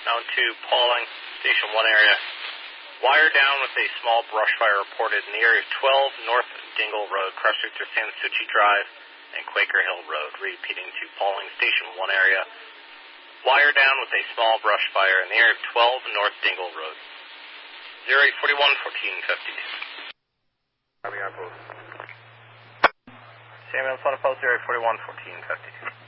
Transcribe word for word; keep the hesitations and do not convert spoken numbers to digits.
Down to Pauling, Station one area. Wire down with a small brush fire reported in the area of twelve North Dingle Road, Cross Victor Sansucci Drive, and Quaker Hill Road. Repeating to Pauling, Station one area. Wire down with a small brush fire in the area of twelve North Dingle Road. zero eight four one, fourteen fifty. Copy, outpost. Samuel, on post zero eight four one, fourteen fifty.